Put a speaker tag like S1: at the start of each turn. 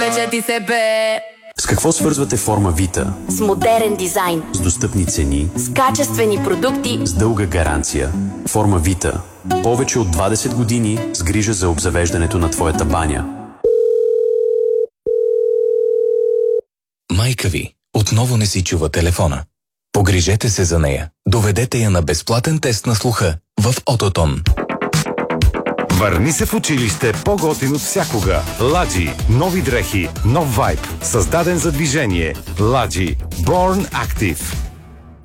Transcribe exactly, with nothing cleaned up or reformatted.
S1: Вече ти се бе.
S2: С какво свързвате форма Вита?
S1: С модерен дизайн,
S2: С достъпни цени,
S1: с качествени продукти,
S2: с дълга гаранция. Форма Вита. Повече от двадесет години с грижа за обзавеждането на твоята баня.
S3: Майка ви отново не си чува телефона. Погрижете се за нея. Доведете я на безплатен тест на слуха в Ототон.
S4: Върни се в училище по-готин от всякога. Ладжи. Нови дрехи. Нов вайб. Създаден за движение. Ладжи. Born Active.